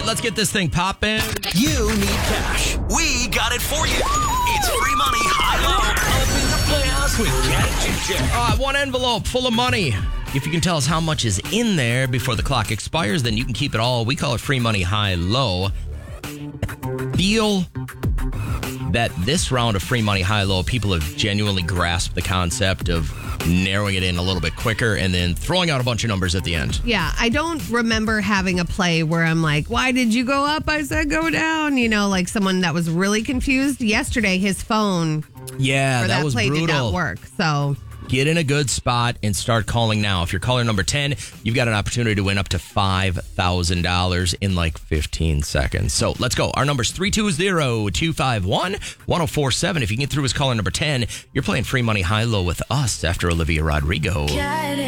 let's get this thing popping. You need cash. We got it for you. It's free money, high-low. Up in the Playhouse with Janet and Jack. One envelope full of money. If you can tell us how much is in there before the clock expires, then you can keep it all. We call it free money, high-low. Feel that this round of free money, high-low, people have genuinely grasped the concept of narrowing it in a little bit quicker and then throwing out a bunch of numbers at the end. Yeah, I don't remember having a play where I'm like, why did you go up? I said go down. You know, like someone that was really confused. Yesterday, his phone Yeah, for that that was play brutal. did not work. So Get in a good spot and start calling now. If you're caller number 10, you've got an opportunity to win up to $5,000 in like 15 seconds. So let's go. Our number's 320-251-1047. If you can get through as caller number 10, you're playing free money high-low with us after Olivia Rodrigo.